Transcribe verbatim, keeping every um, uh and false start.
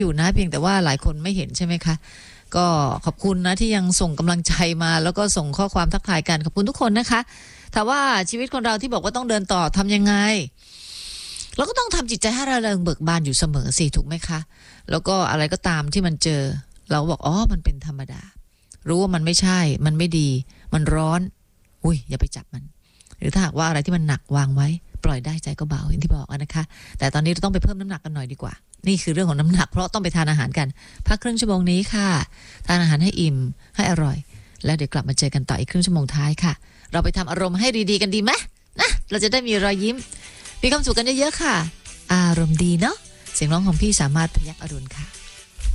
อยู่นะเพียงแต่ว่าหลายคนไม่เห็นใช่ไหมคะก็ขอบคุณนะที่ยังส่งกำลังใจมาแล้วก็ส่งข้อความทักทายกันขอบคุณทุกคนนะคะแต่ว่าชีวิตคนเราที่บอกว่าต้องเดินต่อทำยังไงเราก็ต้องทำจิตใจให้ระเริงเบิกบานอยู่เสมอสิถูกไหมคะแล้วก็อะไรก็ตามที่มันเจอเราบอกอ๋อมันเป็นธรรมดารู้ว่ามันไม่ใช่มันไม่ดีมันร้อนอุ้ยอย่าไปจับมันหรือถ้าหากว่าอะไรที่มันหนักวางไว้ปล่อยได้ใจก็เบาอย่างที่บอกนะคะแต่ตอนนี้เราต้องไปเพิ่มน้ำหนักกันหน่อยดีกว่านี่คือเรื่องของน้ำหนักเพราะต้องไปทานอาหารกันพักครึ่งชั่วโมงนี้ค่ะทานอาหารให้อิ่มให้อร่อยแล้วเดี๋ยวกลับมาเจอกันต่ออีกครึ่งชั่วโมงท้ายค่ะเราไปทำอารมณ์ให้ดีๆกันดีไหมนะเราจะได้มีรอยยิ้มมีความสุขกันเยอะๆค่ะอารมณ์ดีเนาะเสียงร้องของพี่สามารถพยักอรุณค่ะ